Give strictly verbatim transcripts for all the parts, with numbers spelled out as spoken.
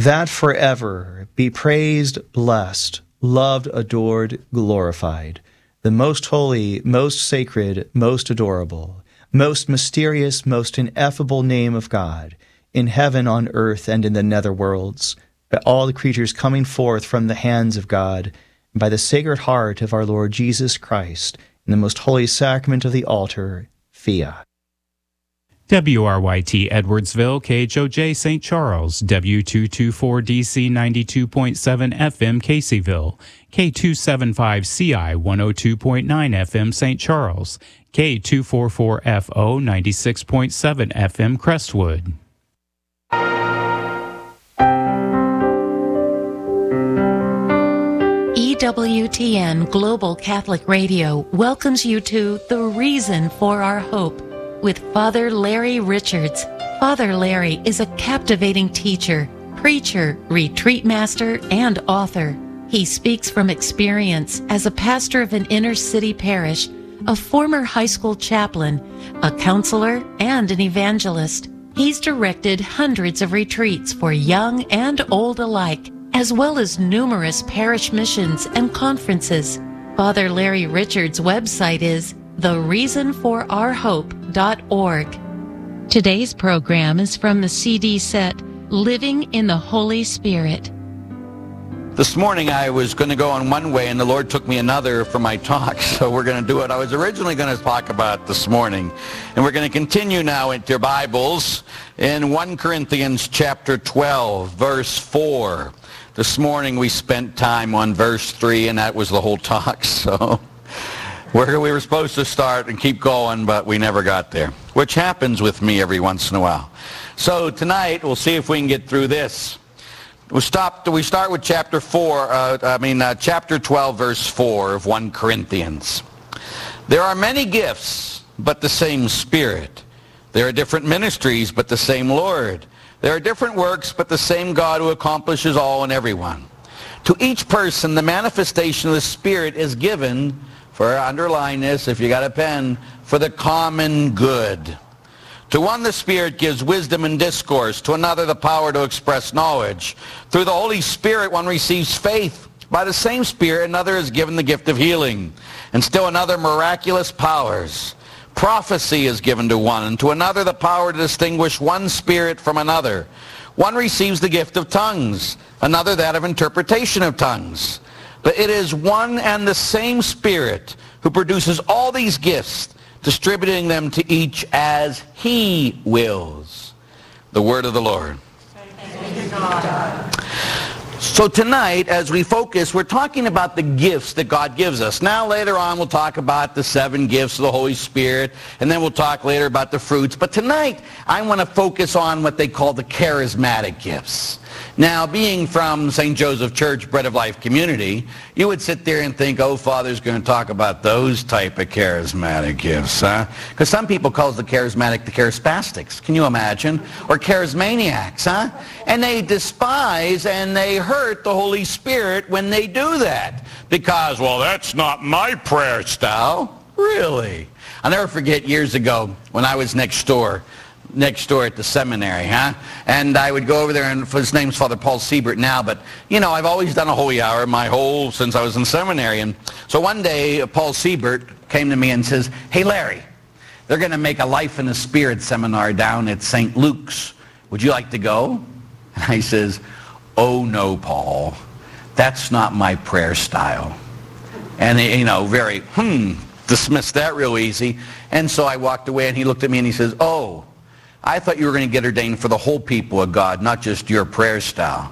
that forever be praised, blessed, loved, adored, glorified, the most holy, most sacred, most adorable, most mysterious, most ineffable name of God, in heaven, on earth, and in the nether worlds, by all the creatures coming forth from the hands of God, and by the Sacred Heart of our Lord Jesus Christ, in the most holy sacrament of the altar, Fiat. W R Y T Edwardsville, K H O J Saint Charles, W two twenty-four D C ninety-two point seven F M Caseyville, K two seventy-five C I one oh two point nine F M Saint Charles, K two forty-four F O ninety-six point seven F M Crestwood. E W T N Global Catholic Radio welcomes you to The Reason for Our Hope with Father Larry Richards. Father Larry is a captivating teacher, preacher, retreat master, and author. He speaks from experience as a pastor of an inner city parish, a former high school chaplain, a counselor, and an evangelist. He's directed hundreds of retreats for young and old alike, as well as numerous parish missions and conferences. Father Larry Richards' website is the reason for our hope dot org. Today's program is from the C D set Living in the Holy Spirit. This morning I was going to go in one way and the Lord took me another for my talk, so we're going to do it. I was originally going to talk about this morning, and we're going to continue now into your Bibles in First Corinthians chapter twelve, verse four. This morning we spent time on verse three, and that was the whole talk, so where we were supposed to start and keep going, but we never got there, which happens with me every once in a while. So tonight we'll see if we can get through this. We stop. We start with chapter four. Uh, I mean, uh, chapter twelve, verse four of First Corinthians. There are many gifts, but the same Spirit. There are different ministries, but the same Lord. There are different works, but the same God who accomplishes all in everyone. To each person, the manifestation of the Spirit is given, for underline this if you got a pen, for the common good. To one the Spirit gives wisdom and discourse, to another the power to express knowledge. Through the Holy Spirit one receives faith. By the same Spirit another is given the gift of healing, and still another miraculous powers. Prophecy is given to one, and to another the power to distinguish one spirit from another. One receives the gift of tongues, another that of interpretation of tongues. But it is one and the same Spirit who produces all these gifts, distributing them to each as He wills. The word of the Lord. Thank you, God. So tonight, as we focus, we're talking about the gifts that God gives us. Now, later on, we'll talk about the seven gifts of the Holy Spirit, and then we'll talk later about the fruits. But tonight, I want to focus on what they call the charismatic gifts. Now, being from Saint Joseph Church, Bread of Life Community, you would sit there and think, oh, Father's going to talk about those type of charismatic gifts, huh? Because some people call the charismatic the charispastics. Can you imagine? Or charismaniacs, huh? And they despise and they hurt the Holy Spirit when they do that. Because, well, that's not my prayer style. Really? I'll never forget years ago when I was next door. next door at the seminary, huh? And I would go over there, and his name's Father Paul Siebert now, but, you know, I've always done a holy hour my whole, since I was in seminary. And so one day, Paul Siebert came to me and says, hey, Larry, they're going to make a Life in the Spirit seminar down at Saint Luke's. Would you like to go? And I says, oh, no, Paul, that's not my prayer style. And, he, you know, very, hmm, dismissed that real easy. And so I walked away, and he looked at me, and he says, oh, I thought you were going to get ordained for the whole people of God, not just your prayer style.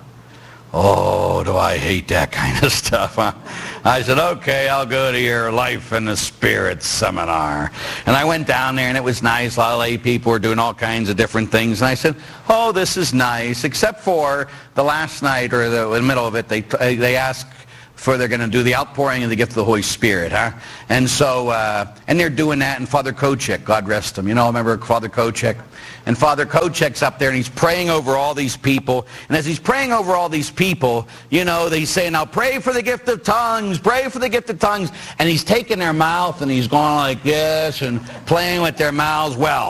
Oh, do I hate that kind of stuff, huh? I said, okay, I'll go to your Life in the Spirit seminar. And I went down there, and it was nice. A lot of lay people were doing all kinds of different things. And I said, oh, this is nice, except for the last night or the, in the middle of it, they, they asked for they're going to do the outpouring of the gift of the Holy Spirit, huh? And so, uh, and they're doing that, and Father Kochek, God rest him. You know, remember Father Kochek? And Father Kochek's up there, and he's praying over all these people. And as he's praying over all these people, you know, he's saying, now pray for the gift of tongues, pray for the gift of tongues. And he's taking their mouth, and he's going like this and playing with their mouths. Well,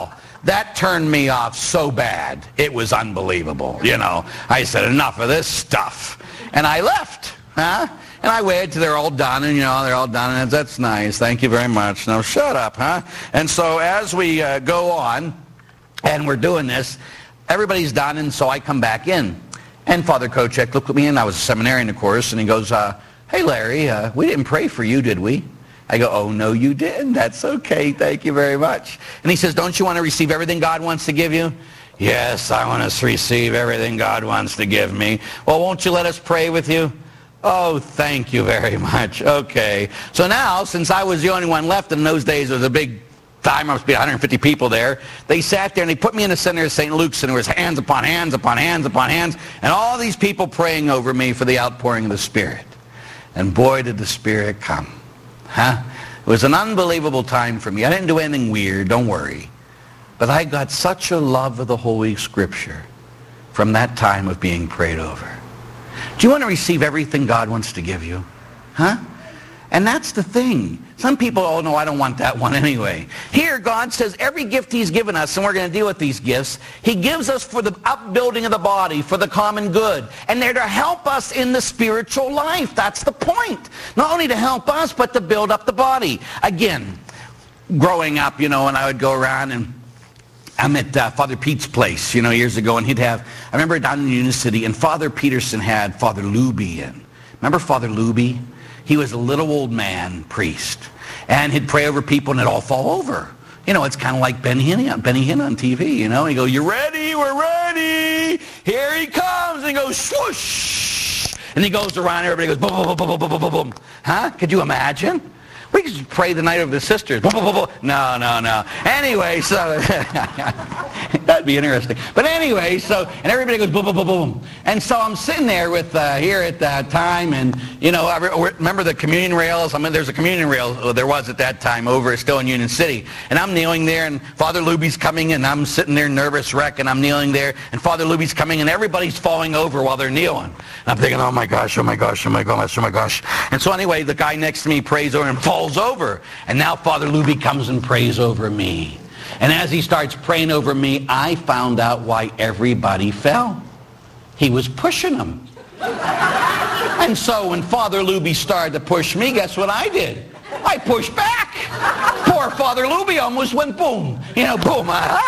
that turned me off so bad. It was unbelievable, you know. I said, enough of this stuff. And I left, huh? And I waited till they're all done, and, you know, they're all done, and that's nice. Thank you very much. Now, shut up, huh? And so as we uh, go on, and we're doing this, everybody's done, and so I come back in. And Father Kochek looked at me, and I was a seminarian, of course, and he goes, uh, hey, Larry, uh, we didn't pray for you, did we? I go, oh, no, you didn't. That's okay. Thank you very much. And he says, don't you want to receive everything God wants to give you? Yes, I want to receive everything God wants to give me. Well, won't you let us pray with you? Oh, thank you very much. Okay. So now, since I was the only one left, in those days, there was a big time, there must be one hundred fifty people there. They sat there and they put me in the center of Saint Luke's, and there was hands upon hands upon hands upon hands, and all these people praying over me for the outpouring of the Spirit. And boy, did the Spirit come. Huh? It was an unbelievable time for me. I didn't do anything weird, don't worry. But I got such a love of the Holy Scripture from that time of being prayed over. Do you want to receive everything God wants to give you? Huh? And that's the thing. Some people, oh no, I don't want that one anyway. Here, God says every gift he's given us, and we're going to deal with these gifts, he gives us for the upbuilding of the body, for the common good. And they're to help us in the spiritual life. That's the point. Not only to help us, but to build up the body. Again, growing up, you know, and I would go around and I'm at uh, Father Pete's place, you know, years ago, and he'd have, I remember down in Union City, and Father Peterson had Father Luby in. Remember Father Luby? He was a little old man, priest, and he'd pray over people, and it'd all fall over. You know, it's kind of like Benny Hinn, Benny Hinn on T V, you know. He go, you ready? We're ready. Here he comes. And he goes, swoosh. And he goes around, everybody goes, boom, boom, boom, boom, boom, boom, boom. Huh? Could you imagine? We could just pray the night over the sisters. Boom, boom, boom, boom. No, no, no. Anyway, so that'd be interesting. But anyway, so, and everybody goes boom, boom, boom, boom. And so I'm sitting there with, uh, here at that time, and, you know, I remember the communion rails. I mean, there's a communion rail, there was at that time, over still in Union City. And I'm kneeling there, and Father Luby's coming, and I'm sitting there nervous wreck, and I'm kneeling there, and Father Luby's coming, and everybody's falling over while they're kneeling. And I'm thinking, oh my gosh, oh my gosh, oh my gosh, oh my gosh. And so anyway, the guy next to me prays over and falls over. And now Father Luby comes and prays over me. And as he starts praying over me, I found out why everybody fell. He was pushing them. And so when Father Luby started to push me, guess what I did? I pushed back. Poor Father Luby almost went boom. You know, boom.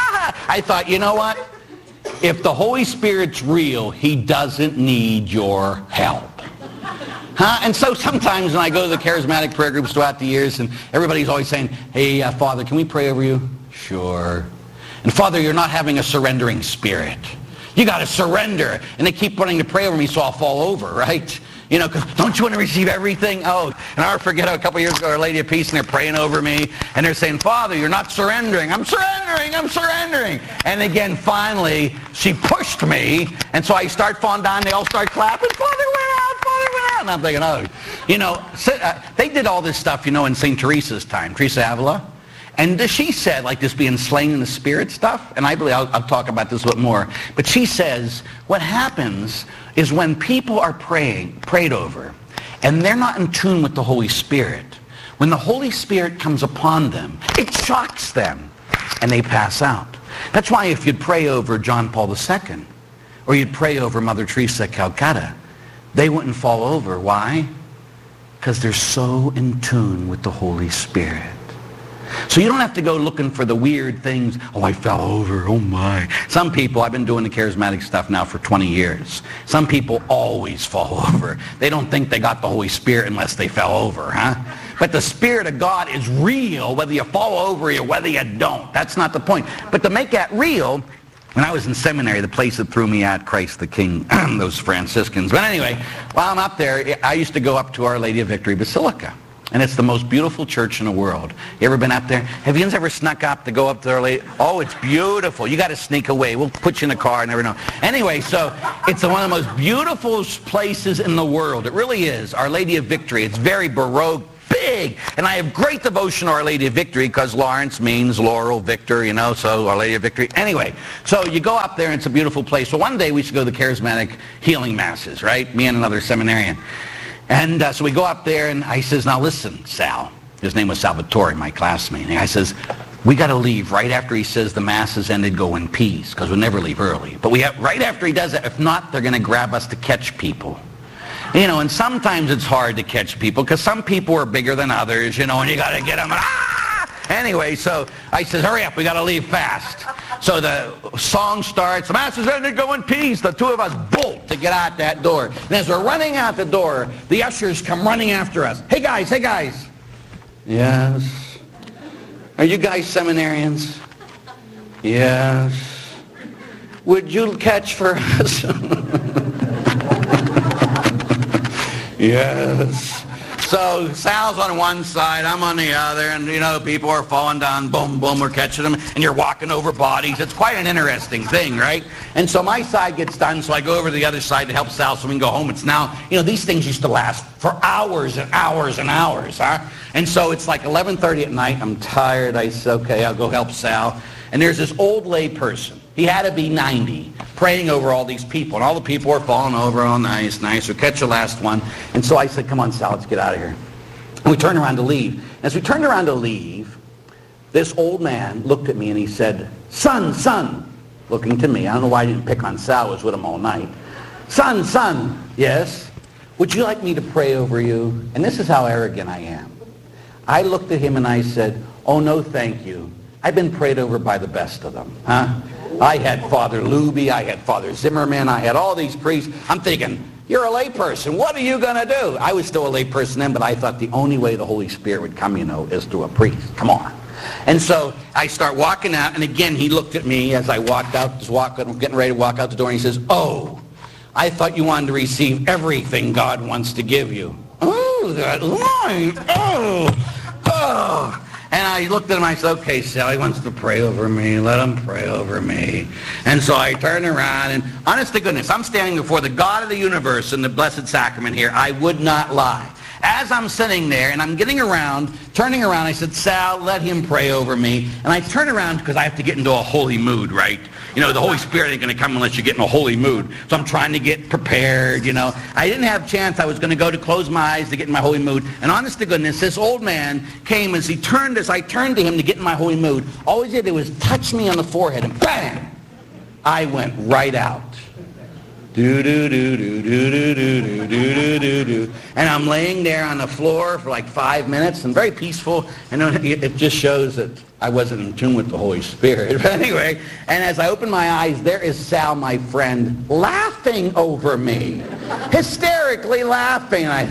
I thought, you know what? If the Holy Spirit's real, he doesn't need your help. Huh? And so sometimes when I go to the charismatic prayer groups throughout the years, and everybody's always saying, hey, uh, Father, can we pray over you? Sure. And Father, you're not having a surrendering spirit. You got to surrender. And they keep wanting to pray over me, so I'll fall over, right? You know, because don't you want to receive everything? Oh, and I'll forget a couple years ago, Our Lady of Peace, and they're praying over me, and they're saying, Father, you're not surrendering. I'm surrendering. I'm surrendering. And again, finally, she pushed me, and so I start falling down. They all start clapping. Father went out. Father went out. And I'm thinking, oh, you know, they did all this stuff, you know, in Saint Teresa's time, Teresa Avila. And she said, like this being slain in the spirit stuff, and I believe I'll, I'll talk about this a bit more, but she says what happens is when people are praying, prayed over, and they're not in tune with the Holy Spirit, when the Holy Spirit comes upon them, it shocks them, and they pass out. That's why if you'd pray over John Paul the Second, or you'd pray over Mother Teresa of Calcutta, they wouldn't fall over. Why? Because they're so in tune with the Holy Spirit. So you don't have to go looking for the weird things. Oh, I fell over. Oh, my. Some people, I've been doing the charismatic stuff now for twenty years. Some people always fall over. They don't think they got the Holy Spirit unless they fell over, huh? But the Spirit of God is real, whether you fall over or whether you don't. That's not the point. But to make that real, when I was in seminary, the place that threw me at, Christ the King, those Franciscans. But anyway, while I'm up there, I used to go up to Our Lady of Victory Basilica. And it's the most beautiful church in the world. You ever been up there? Have you guys ever snuck up to go up to Our Lady? Oh, it's beautiful. You got to sneak away. We'll put you in a car. I never know. Anyway, so it's one of the most beautiful places in the world. It really is. Our Lady of Victory. It's very Baroque, big. And I have great devotion to Our Lady of Victory because Lawrence means Laurel, Victor, you know, so Our Lady of Victory. Anyway, so you go up there and it's a beautiful place. So one day we should go to the charismatic healing masses, right? Me and another seminarian. And uh, so we go up there, and I says, now listen, Sal. His name was Salvatore, my classmate. And I says, we got to leave right after he says the Mass has ended, go in peace, because we'll never leave early. But we have, right after he does that, if not, they're going to grab us to catch people. You know, and sometimes it's hard to catch people, because some people are bigger than others, you know, and you got to get them. Ah! Anyway, so I said, hurry up, we got to leave fast. So the song starts, the Mass has ended, go in peace. The two of us bolt to get out that door. And as we're running out the door, the ushers come running after us. Hey guys, hey guys. Yes. Are you guys seminarians? Yes. Would you catch for us? Yes. So Sal's on one side, I'm on the other, and you know, people are falling down, boom, boom, we're catching them, and you're walking over bodies. It's quite an interesting thing, right? And so my side gets done, so I go over to the other side to help Sal so we can go home. It's now, you know, these things used to last for hours and hours and hours, huh? And so it's like eleven thirty at night, I'm tired, I said, okay, I'll go help Sal. And there's this old lay person. He had to be ninety, praying over all these people. And all the people are falling over, oh, nice, nice. We'll catch the last one. And so I said, come on, Sal, let's get out of here. And we turned around to leave. As we turned around to leave, this old man looked at me and he said, son, son, looking to me. I don't know why I didn't pick on Sal. I was with him all night. Son, son, yes, would you like me to pray over you? And this is how arrogant I am. I looked at him and I said, oh, no, thank you. I've been prayed over by the best of them, huh? I had Father Luby, I had Father Zimmerman, I had all these priests. I'm thinking, you're a lay person. What are you going to do? I was still a lay person then, but I thought the only way the Holy Spirit would come, you know, is through a priest. Come on. And so I start walking out, and again, he looked at me as I walked out, just walking, getting ready to walk out the door, and he says, oh, I thought you wanted to receive everything God wants to give you. Oh, that line. Oh, oh. And I looked at him, I said, okay, Sally wants to pray over me. Let him pray over me. And so I turned around, and honest to goodness, I'm standing before the God of the universe in the Blessed Sacrament here. I would not lie. As I'm sitting there, and I'm getting around, turning around, I said, Sal, let him pray over me. And I turn around because I have to get into a holy mood, right? You know, the Holy Spirit ain't going to come unless you get in a holy mood. So I'm trying to get prepared, you know. I didn't have a chance. I was going to go to close my eyes to get in my holy mood. And honest to goodness, this old man came as he turned, as I turned to him to get in my holy mood. All he did was touch me on the forehead, and bang! I went right out. Do do do do do do do do do do do. And I'm laying there on the floor for like five minutes and very peaceful. And it just shows that I wasn't in tune with the Holy Spirit. But anyway, and as I open my eyes, there is Sal, my friend, laughing over me, hysterically laughing. I,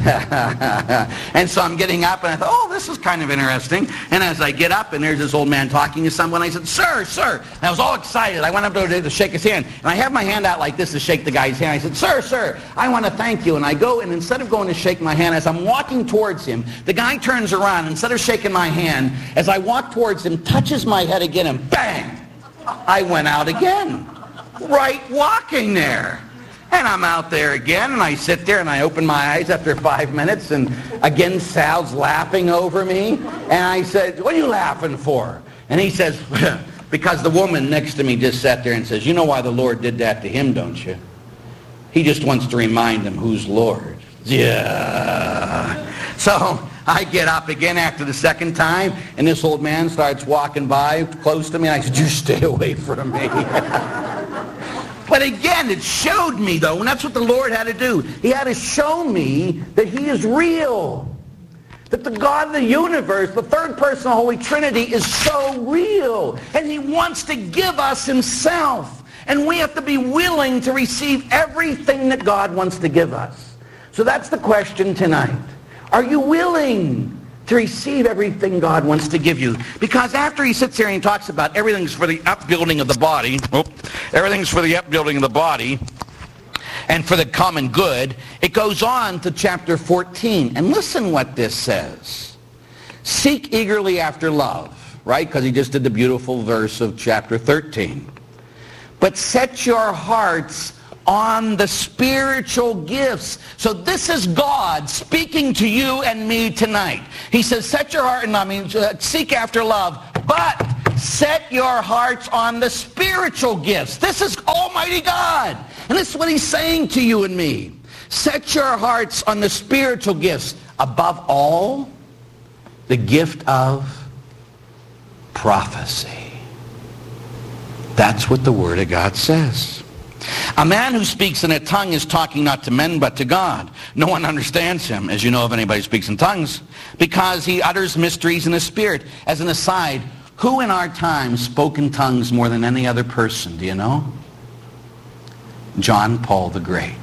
and so I'm getting up, and I thought, oh, this is kind of interesting. And as I get up, and there's this old man talking to someone, I said, sir, sir. And I was all excited. I went up to, to shake his hand, and I have my hand out like this to shake the guy's hand. I said, sir, sir, I want to thank you. And I go, and instead of going to shake my hand, as I'm walking towards him, the guy turns around. Instead of shaking my hand, as I walk towards him, touches my head again, and bang! I went out again, right walking there. And I'm out there again, and I sit there, and I open my eyes after five minutes, and again Sal's laughing over me. And I said, what are you laughing for? And he says, because the woman next to me just sat there and says, you know why the Lord did that to him, don't you? He just wants to remind him who's Lord. Yeah. So I get up again after the second time, and this old man starts walking by close to me, and I said, you stay away from me. But again, it showed me, though, and that's what the Lord had to do. He had to show me that he is real. That the God of the universe, the third person of the Holy Trinity, is so real. And he wants to give us himself. And we have to be willing to receive everything that God wants to give us. So that's the question tonight. Are you willing to receive everything God wants to give you? Because after he sits there and he talks about everything's for the upbuilding of the body, oh, everything's for the upbuilding of the body and for the common good, it goes on to chapter fourteen. And listen what this says. Seek eagerly after love, right? Because he just did the beautiful verse of chapter thirteen. But set your hearts on the spiritual gifts. So this is God speaking to you and me tonight. He says, set your heart, and I mean, seek after love, but set your hearts on the spiritual gifts. This is Almighty God. And this is what he's saying to you and me. Set your hearts on the spiritual gifts. Above all, the gift of prophecy. That's what the Word of God says. A man who speaks in a tongue is talking not to men but to God. No one understands him, as you know if anybody speaks in tongues, because he utters mysteries in the Spirit. As an aside, who in our time spoke in tongues more than any other person? Do you know? John Paul the Great.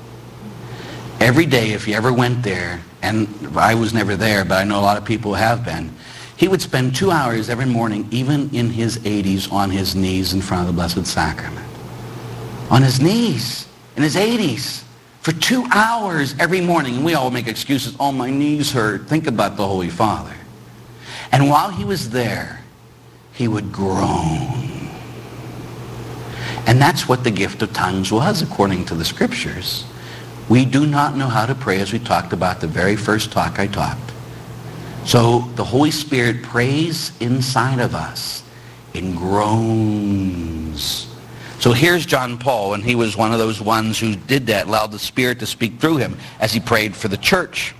Every day, if you ever went there, and I was never there, but I know a lot of people have been, he would spend two hours every morning, even in his eighties, on his knees in front of the Blessed Sacrament. On his knees, in his eighties, for two hours every morning. And we all make excuses. Oh, my knees hurt. Think about the Holy Father. And while he was there, he would groan. And that's what the gift of tongues was, according to the Scriptures. We do not know how to pray, as we talked about the very first talk I talked. So the Holy Spirit prays inside of us in groans. So here's John Paul, and he was one of those ones who did that, allowed the Spirit to speak through him as he prayed for the church.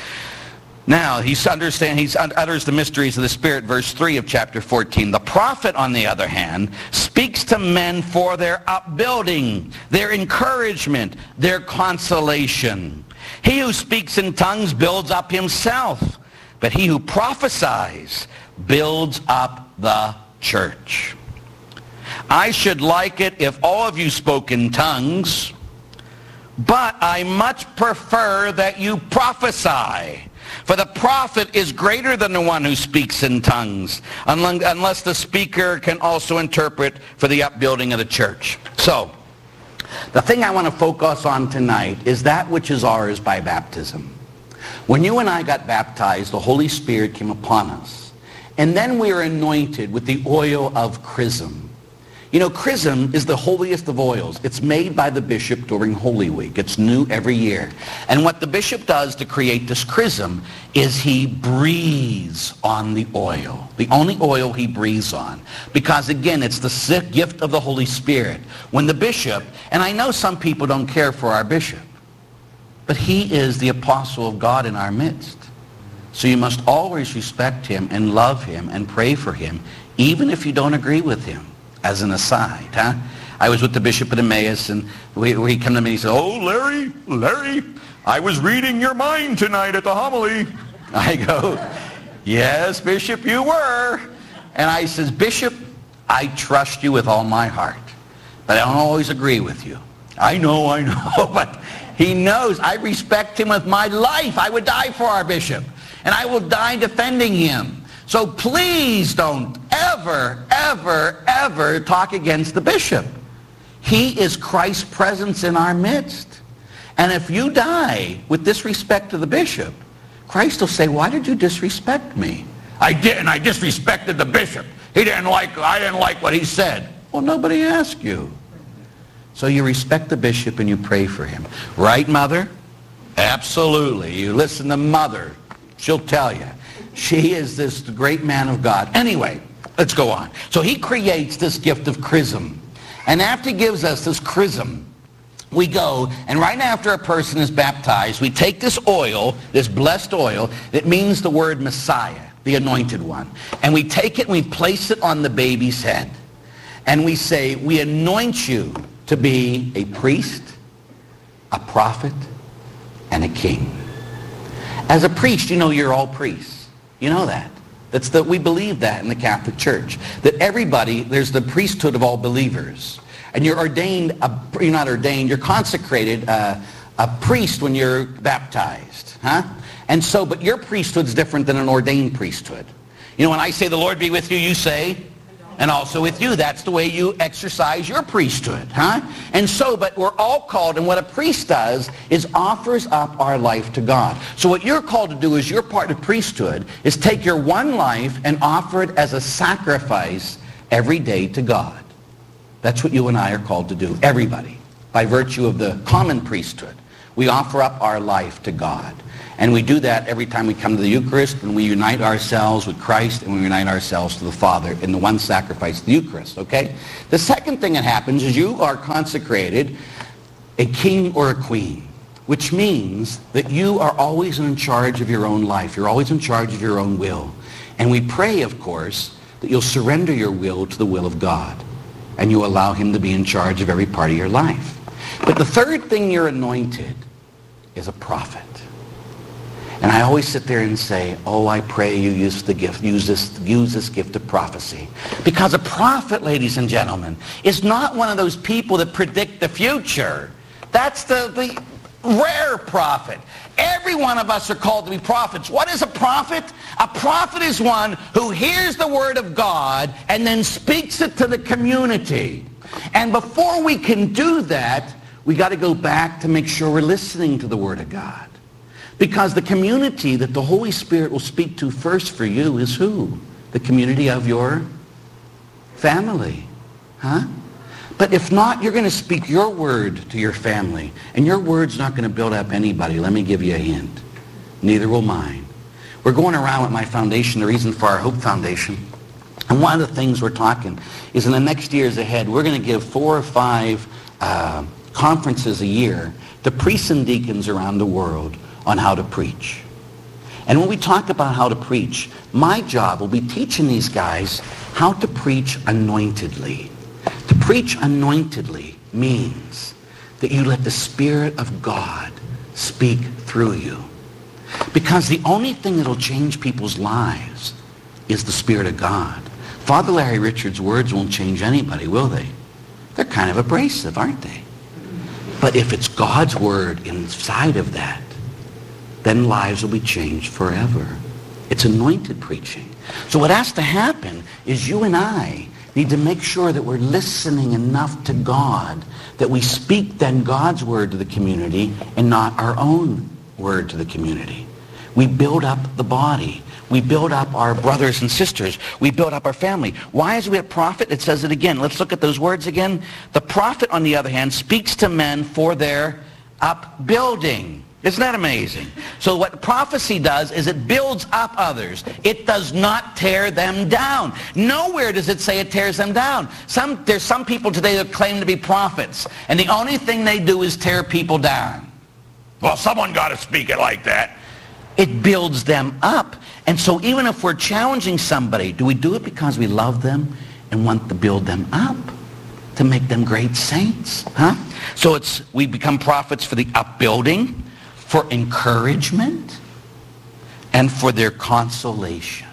Now, he understand, he utters the mysteries of the Spirit, verse three of chapter fourteen. The prophet, on the other hand, speaks to men for their upbuilding, their encouragement, their consolation. He who speaks in tongues builds up himself, but he who prophesies builds up the church. I should like it if all of you spoke in tongues, but I much prefer that you prophesy. For the prophet is greater than the one who speaks in tongues, unless the speaker can also interpret for the upbuilding of the church. So, the thing I want to focus on tonight is that which is ours by baptism. When you and I got baptized, the Holy Spirit came upon us. And then we were anointed with the oil of chrism. You know, chrism is the holiest of oils. It's made by the bishop during Holy Week. It's new every year. And what the bishop does to create this chrism is he breathes on the oil. The only oil he breathes on. Because again, it's the gift of the Holy Spirit. When the bishop, and I know some people don't care for our bishop, but he is the apostle of God in our midst. So you must always respect him and love him and pray for him, even if you don't agree with him. As an aside, huh? I was with the bishop at Emmaus, and we, we come to me and he said, "Oh, Larry, Larry, I was reading your mind tonight at the homily." I go, "Yes, Bishop, you were." And I says, "Bishop, I trust you with all my heart, but I don't always agree with you." "I know, I know," but he knows I respect him with my life. I would die for our bishop, and I will die defending him. So please don't ever, ever, ever talk against the bishop. He is Christ's presence in our midst. And if you die with disrespect to the bishop, Christ will say, "Why did you disrespect me?" "I didn't. I disrespected the bishop. He didn't like, I didn't like what he said." Well, nobody asked you. So you respect the bishop and you pray for him. Right, Mother? Absolutely. You listen to Mother. She'll tell you. She is this great man of God. Anyway, let's go on. So he creates this gift of chrism. And after he gives us this chrism, we go, and right after a person is baptized, we take this oil, this blessed oil, that means the word Messiah, the anointed one. And we take it and we place it on the baby's head. And we say, "We anoint you to be a priest, a prophet, and a king." As a priest, you know you're all priests. You know that. That's the, we believe that in the Catholic Church. That everybody, there's the priesthood of all believers. And you're ordained, a, you're not ordained, you're consecrated uh, a priest when you're baptized. Huh? And so, but your priesthood's different than an ordained priesthood. You know, when I say the Lord be with you, you say, "And also with you." That's the way you exercise your priesthood, huh? And so, but we're all called, and what a priest does is offers up our life to God. So what you're called to do as your part of priesthood is take your one life and offer it as a sacrifice every day to God. That's what you and I are called to do, everybody, by virtue of the common priesthood. We offer up our life to God. And we do that every time we come to the Eucharist, and we unite ourselves with Christ, and we unite ourselves to the Father in the one sacrifice, the Eucharist, okay? The second thing that happens is you are consecrated a king or a queen, which means that you are always in charge of your own life. You're always in charge of your own will. And we pray, of course, that you'll surrender your will to the will of God, and you allow him to be in charge of every part of your life. But the third thing you're anointed is a prophet. And I always sit there and say, oh, I pray you use the gift, use this, use this gift of prophecy. Because a prophet, ladies and gentlemen, is not one of those people that predict the future. That's the, the rare prophet. Every one of us are called to be prophets. What is a prophet? A prophet is one who hears the word of God and then speaks it to the community. And before we can do that, we got to go back to make sure we're listening to the word of God. Because the community that the Holy Spirit will speak to first for you is who? The community of your family. Huh? But if not, you're going to speak your word to your family. And your word's not going to build up anybody. Let me give you a hint. Neither will mine. We're going around with my foundation, the Reason for Our Hope Foundation. And one of the things we're talking is in the next years ahead, we're going to give four or five uh, conferences a year to priests and deacons around the world on how to preach. And when we talk about how to preach, my job will be teaching these guys how to preach anointedly. To preach anointedly means that you let the Spirit of God speak through you. Because the only thing that will change people's lives is the Spirit of God. Father Larry Richards' words won't change anybody, will they? They're kind of abrasive, aren't they? But if it's God's word inside of that, then lives will be changed forever. It's anointed preaching. So what has to happen is you and I need to make sure that we're listening enough to God that we speak then God's word to the community and not our own word to the community. We build up the body. We build up our brothers and sisters. We build up our family. Why is we a prophet? It says it again. Let's look at those words again. The prophet, on the other hand, speaks to men for their upbuilding. Isn't that amazing? So what prophecy does is it builds up others. It does not tear them down. Nowhere does it say it tears them down. Some, there's some people today that claim to be prophets, and the only thing they do is tear people down. Well, someone got to speak it like that. It builds them up. And so even if we're challenging somebody, do we do it because we love them and want to build them up, to make them great saints? Huh? So it's we become prophets for the upbuilding, for encouragement, and for their consolation.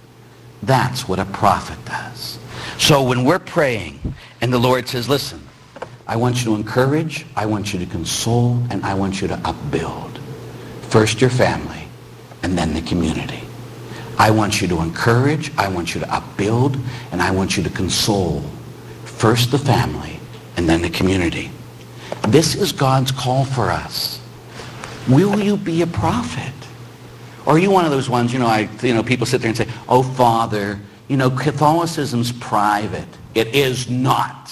That's what a prophet does. So when we're praying and the Lord says, listen, I want you to encourage, I want you to console, and I want you to upbuild. First your family, and then the community. I want you to encourage, I want you to upbuild, and I want you to console. First the family, and then the community. This is God's call for us. Will you be a prophet? Or are you one of those ones, you know, I, you know, people sit there and say, oh, Father, you know, Catholicism's private. It is not.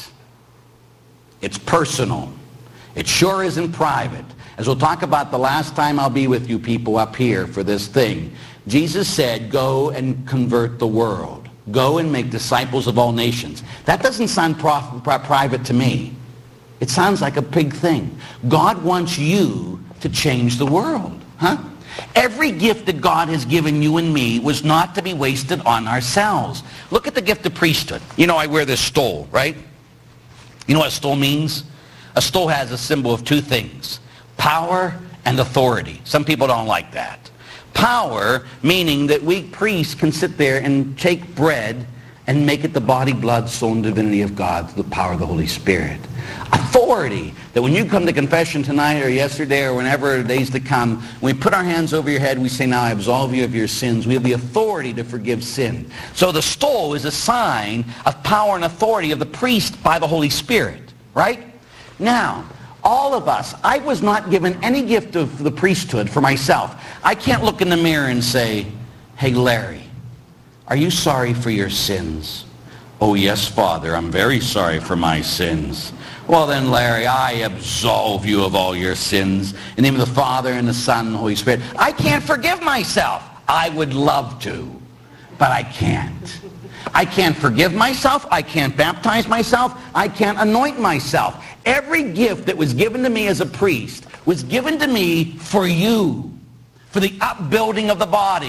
It's personal. It sure isn't private. As we'll talk about the last time I'll be with you people up here for this thing, Jesus said, go and convert the world. Go and make disciples of all nations. That doesn't sound prof- private to me. It sounds like a big thing. God wants you to change the world. Huh? Every gift that God has given you and me was not to be wasted on ourselves. Look at the gift of priesthood. You know, I wear this stole, right? You know what a stole means? A stole has a symbol of two things, power and authority. Some people don't like that. Power, meaning that we priests can sit there and take bread and make it the body, blood, soul, and divinity of God through the power of the Holy Spirit. Authority, that when you come to confession tonight or yesterday or whenever days to come, when we put our hands over your head, we say, now I absolve you of your sins. We have the authority to forgive sin. So the stole is a sign of power and authority of the priest by the Holy Spirit, right? Now, all of us, I was not given any gift of the priesthood for myself. I can't look in the mirror and say, hey, Larry, are you sorry for your sins? Oh, yes, Father, I'm very sorry for my sins. Well, then, Larry, I absolve you of all your sins. In the name of the Father, and the Son, and the Holy Spirit. I can't forgive myself. I would love to, but I can't. I can't forgive myself. I can't baptize myself. I can't anoint myself. Every gift that was given to me as a priest was given to me for you, for the upbuilding of the body.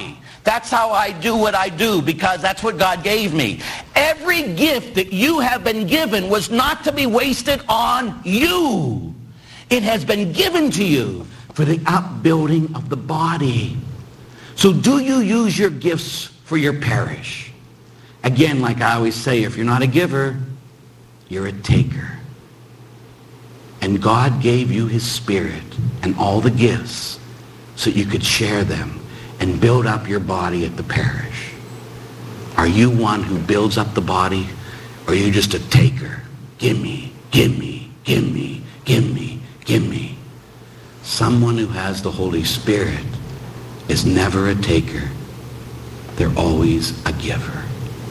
That's how I do what I do, because that's what God gave me. Every gift that you have been given was not to be wasted on you. It has been given to you for the upbuilding of the body. So do you use your gifts for your parish? Again, like I always say, if you're not a giver, you're a taker. And God gave you his Spirit and all the gifts so you could share them and build up your body at the parish. Are you one who builds up the body, or are you just a taker? Give me, give me, give me, give me, give me. Someone who has the Holy Spirit is never a taker. They're always a giver.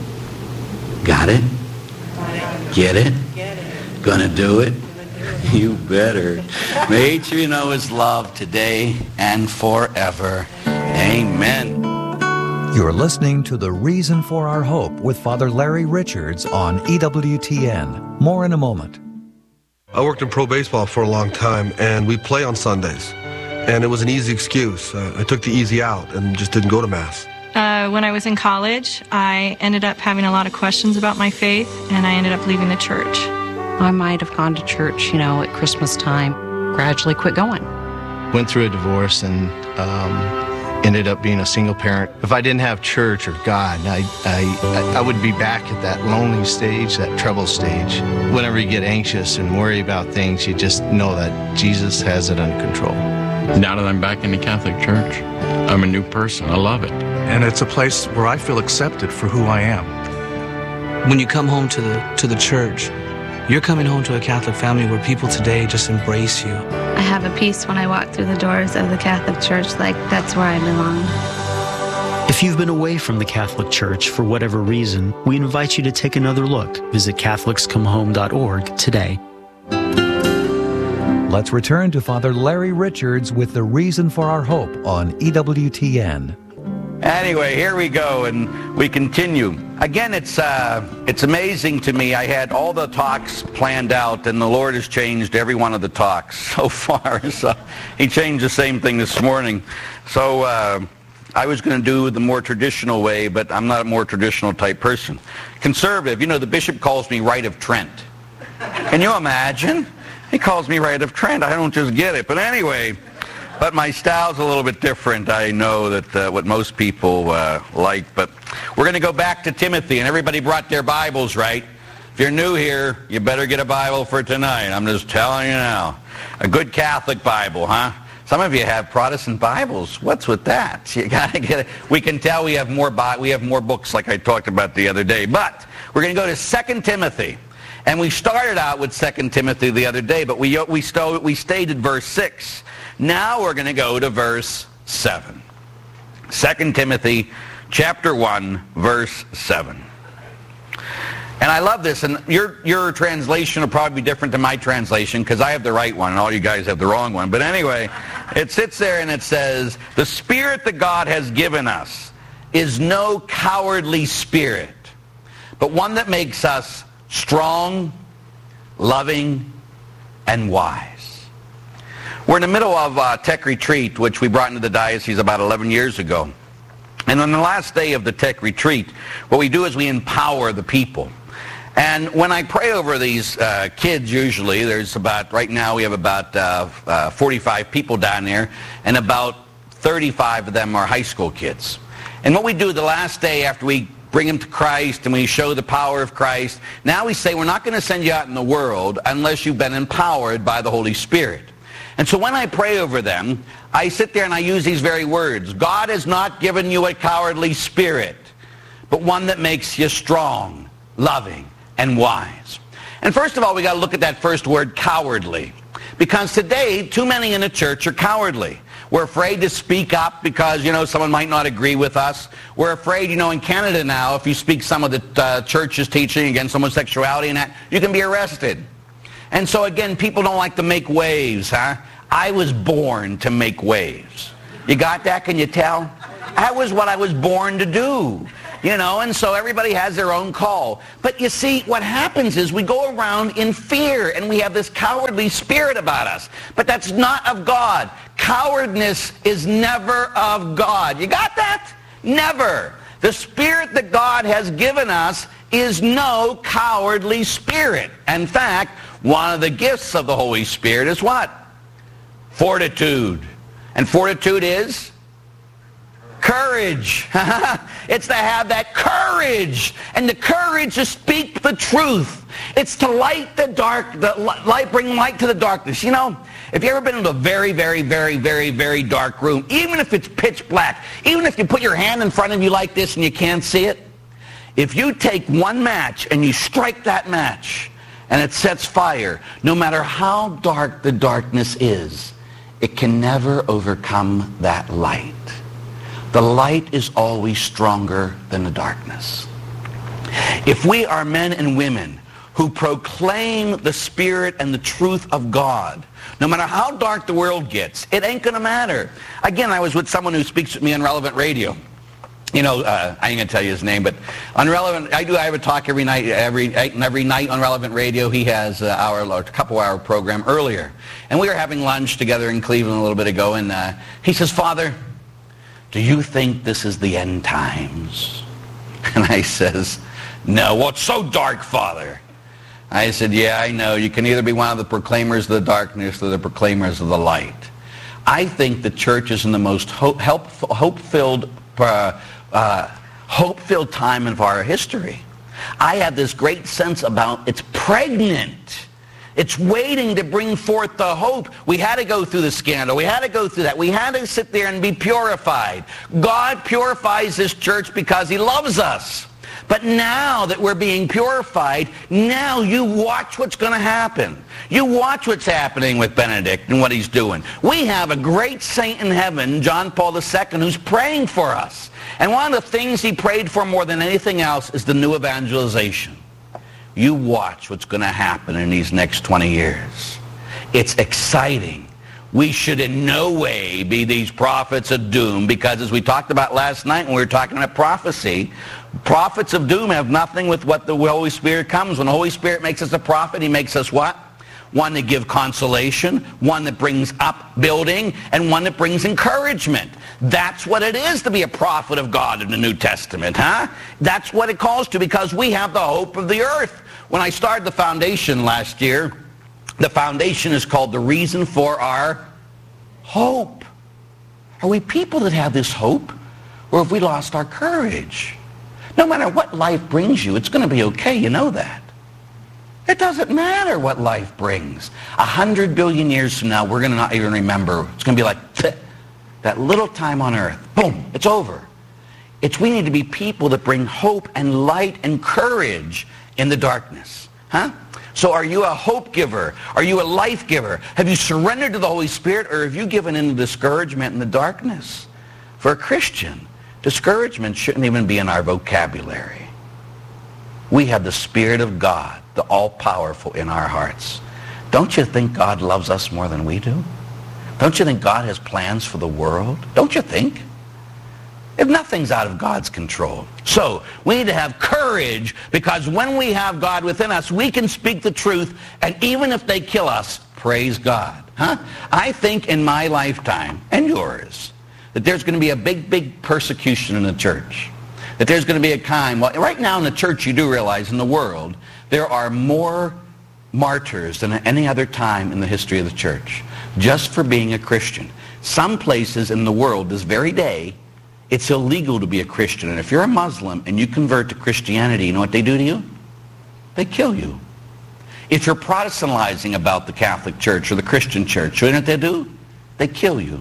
Got it? Get it? Gonna do it? You better. May each of you know his love today and forever. Amen. You're listening to The Reason for Our Hope with Father Larry Richards on E W T N. More in a moment. I worked in pro baseball for a long time, and we play on Sundays. And it was an easy excuse. Uh, I took the easy out and just didn't go to Mass. Uh, when I was in college, I ended up having a lot of questions about my faith, and I ended up leaving the church. I might have gone to church, you know, at Christmas time, gradually quit going. Went through a divorce and um, ended up being a single parent. If I didn't have church or God, I, I, I would be back at that lonely stage, that trouble stage. Whenever you get anxious and worry about things, you just know that Jesus has it under control. Now that I'm back in the Catholic Church, I'm a new person. I love it. And it's a place where I feel accepted for who I am. When you come home to the to the church, you're coming home to a Catholic family where people today just embrace you. I have a peace when I walk through the doors of the Catholic Church, like that's where I belong. If you've been away from the Catholic Church for whatever reason, we invite you to take another look. Visit Catholics Come Home dot org today. Let's return to Father Larry Richards with The Reason for Our Hope on E W T N. Anyway, here we go, and we continue. Again, it's uh, it's amazing to me. I had all the talks planned out, and the Lord has changed every one of the talks so far. So he changed the same thing this morning. So uh, I was going to do the more traditional way, but I'm not a more traditional type person. Conservative, you know, the bishop calls me Right of Trent. Can you imagine? He calls me Right of Trent. I don't just get it. But anyway, but my style's a little bit different. I know that uh, what most people uh, like. But we're going to go back to Timothy, and everybody brought their Bibles, right? If you're new here, you better get a Bible for tonight. I'm just telling you now. A good Catholic Bible, huh? Some of you have Protestant Bibles. What's with that? You got to get it. We can tell we have more Bi- we have more books, like I talked about the other day. But we're going to go to Second Timothy. And we started out with Second Timothy the other day, but we, we, sto- we stayed at verse six. Now we're going to go to verse seven. Second Timothy chapter one, verse seven. And I love this, and your, your translation will probably be different than my translation, because I have the right one, and all you guys have the wrong one. But anyway, it sits there and it says, "The Spirit that God has given us is no cowardly spirit, but one that makes us strong, loving, and wise." We're in the middle of a tech retreat, which we brought into the diocese about eleven years ago. And on the last day of the tech retreat, what we do is we empower the people. And when I pray over these uh, kids, usually, there's about, right now we have about uh, uh, forty-five people down there, and about thirty-five of them are high school kids. And what we do the last day after we bring them to Christ and we show the power of Christ, now we say we're not going to send you out in the world unless you've been empowered by the Holy Spirit. And so when I pray over them, I sit there and I use these very words. God has not given you a cowardly spirit, but one that makes you strong, loving, and wise. And first of all, we got to look at that first word, cowardly. Because today, too many in the church are cowardly. We're afraid to speak up because, you know, someone might not agree with us. We're afraid, you know, in Canada now, if you speak some of the uh, church's teaching against homosexuality and that, you can be arrested. And so, again, people don't like to make waves, huh? I was born to make waves. You got that? Can you tell? That was what I was born to do. You know, and so everybody has their own call. But you see, what happens is we go around in fear, and we have this cowardly spirit about us. But that's not of God. Cowardness is never of God. You got that? Never. The spirit that God has given us is no cowardly spirit. In fact, one of the gifts of the Holy Spirit is what? Fortitude. And fortitude is courage. It's to have that courage, and the courage to speak the truth. It's to light the dark, the light, bring light to the darkness. You know, if you ever been in a very, very, very, very, very dark room, even if it's pitch black, even if you put your hand in front of you like this and you can't see it, if you take one match and you strike that match and it sets fire, no matter how dark the darkness is, it can never overcome that light. The light is always stronger than the darkness. If we are men and women who proclaim the Spirit and the truth of God, no matter how dark the world gets, it ain't going to matter. Again, I was with someone who speaks with me on Relevant Radio. You know, uh, I ain't going to tell you his name, but on Relevant, I do, I have a talk every night, every, every night on Relevant Radio. He has an hour, a couple hour program earlier. And we were having lunch together in Cleveland a little bit ago, and uh, he says, Father, do you think this is the end times? And I says, no. Well, it's so dark, Father. I said, yeah, I know. You can either be one of the proclaimers of the darkness or the proclaimers of the light. I think the church is in the most hope, help, hope-filled, uh, uh, hope-filled time of our history. I have this great sense about it's pregnant. It's waiting to bring forth the hope. We had to go through the scandal. We had to go through that. We had to sit there and be purified. God purifies this church because he loves us. But now that we're being purified, now you watch what's going to happen. You watch what's happening with Benedict and what he's doing. We have a great saint in heaven, John Paul the Second, who's praying for us. And one of the things he prayed for more than anything else is the new evangelization. You watch what's going to happen in these next twenty years. It's exciting. We should in no way be these prophets of doom, because as we talked about last night when we were talking about prophecy, prophets of doom have nothing with what the Holy Spirit comes. When the Holy Spirit makes us a prophet, he makes us what? One that gives consolation, one that brings upbuilding, and one that brings encouragement. That's what it is to be a prophet of God in the New Testament, huh? That's what it calls to, because we have the hope of the earth. When I started the foundation last year, the foundation is called The Reason for Our Hope. Are we people that have this hope, or have we lost our courage? No matter what life brings you, it's going to be okay, you know that. It doesn't matter what life brings. A hundred billion years from now, we're going to not even remember. It's going to be like that little time on earth. Boom, it's over. It's we need to be people that bring hope and light and courage in the darkness. Huh? So are you a hope giver? Are you a life giver? Have you surrendered to the Holy Spirit, or have you given in to discouragement in the darkness? For a Christian, discouragement shouldn't even be in our vocabulary. We have the Spirit of God, the all-powerful, in our hearts. Don't you think God loves us more than we do? Don't you think God has plans for the world? Don't you think? If nothing's out of God's control. So we need to have courage, because when we have God within us, we can speak the truth, and even if they kill us, praise God. Huh? I think in my lifetime, and yours, that there's going to be a big, big persecution in the church. That there's going to be a time, well, right now in the church you do realize in the world, there are more martyrs than at any other time in the history of the church, just for being a Christian. Some places in the world this very day, it's illegal to be a Christian. And if you're a Muslim and you convert to Christianity, you know what they do to you? They kill you. If you're Protestantizing about the Catholic Church or the Christian Church, you know what they do? They kill you.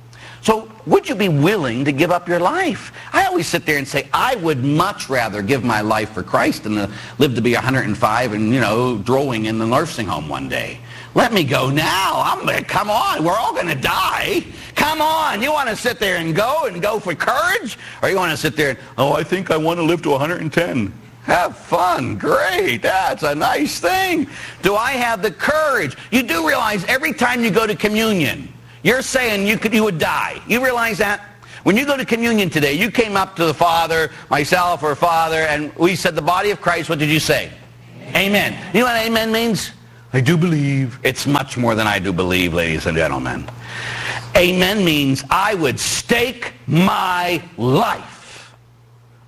So would you be willing to give up your life? I always sit there and say, I would much rather give my life for Christ than to live to be one hundred and five and, you know, drooling in the nursing home one day. Let me go now. I'm gonna, come on, we're all going to die. Come on, you want to sit there and go and go for courage? Or you want to sit there and, oh, I think I want to live to one hundred and ten. Have fun, great, that's a nice thing. Do I have the courage? You do realize every time you go to communion, you're saying you could, you would die. You realize that? When you go to communion today, you came up to the Father, myself or Father, and we said the body of Christ, what did you say? Amen. Amen. You know what amen means? I do believe. It's much more than I do believe, ladies and gentlemen. Amen means I would stake my life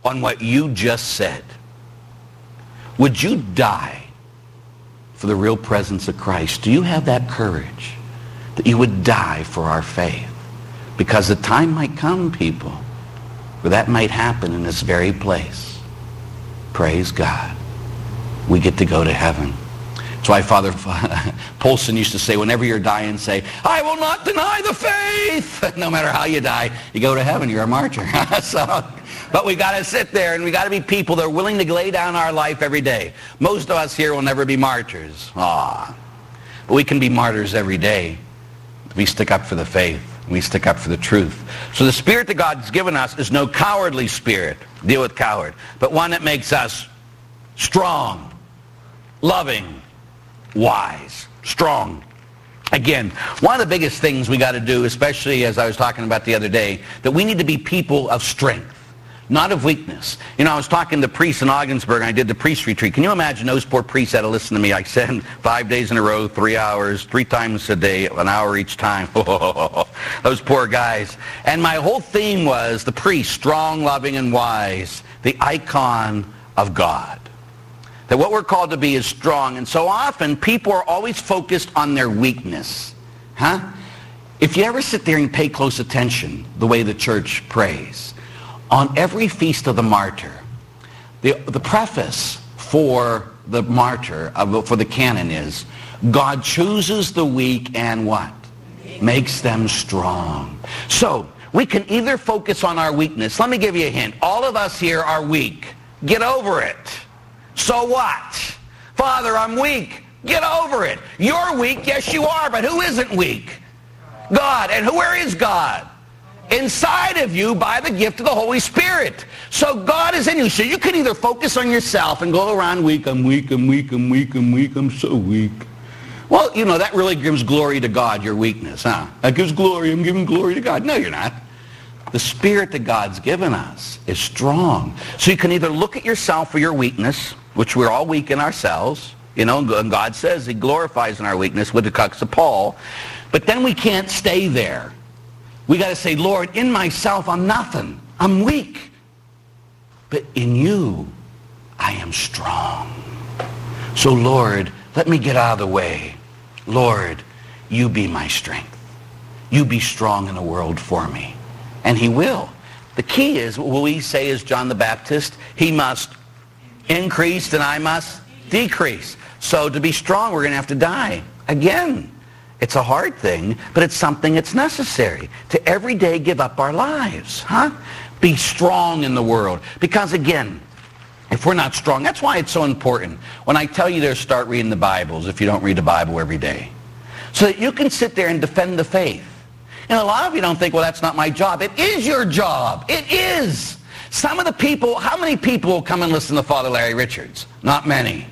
on what you just said? Would you die for the real presence of Christ? Do you have that courage that you would die for our faith? Because the time might come, people, where that might happen in this very place. Praise God. We get to go to heaven. That's why Father Polson used to say, whenever you're dying, say, I will not deny the faith. No matter how you die, you go to heaven, you're a martyr. So, but we got to sit there, and we got to be people that are willing to lay down our life every day. Most of us here will never be martyrs. Ah, but we can be martyrs every day. We stick up for the faith. We stick up for the truth. So the spirit that God's given us is no cowardly spirit. Deal with coward. But one that makes us strong, loving, wise, strong. Again, one of the biggest things we got to do, especially as I was talking about the other day, that we need to be people of strength, not of weakness. You know, I was talking to priests in Ogdensburg, and I did the priest retreat. Can you imagine those poor priests had to listen to me? I said five days in a row, three hours, three times a day, an hour each time. Those poor guys. And my whole theme was the priest, strong, loving, and wise, the icon of God. That what we're called to be is strong. And so often, people are always focused on their weakness. Huh? If you ever sit there and pay close attention, the way the church prays, on every feast of the martyr, the, the preface for the martyr, uh, for the canon is, God chooses the weak and what? Makes them strong. So, we can either focus on our weakness. Let me give you a hint. All of us here are weak. Get over it. So what? Father, I'm weak. Get over it. You're weak. Yes, you are. But who isn't weak? God. And where is God? Inside of you by the gift of the Holy Spirit. So God is in you. So you can either focus on yourself and go around weak. I'm weak, I'm weak, I'm weak, I'm weak, I'm so weak. Well, you know, that really gives glory to God, your weakness, huh? That gives glory. I'm giving glory to God. No, you're not. The spirit that God's given us is strong. So you can either look at yourself for your weakness, which we're all weak in ourselves. You know, and God says he glorifies in our weakness with the crux of Paul. But then we can't stay there. We got to say, Lord, in myself, I'm nothing. I'm weak. But in you, I am strong. So, Lord, let me get out of the way. Lord, you be my strength. You be strong in the world for me. And he will. The key is, what we say is John the Baptist, he must increase and I must decrease. So to be strong, we're going to have to die. Again, it's a hard thing, but it's something that's necessary. To every day give up our lives. Huh? Be strong in the world. Because again, if we're not strong, that's why it's so important. When I tell you to start reading the Bibles, if you don't read the Bible every day, so that you can sit there and defend the faith. And a lot of you don't think, well, that's not my job. It is your job. It is. Some of the people, how many people will come and listen to Father Larry Richards? Not many.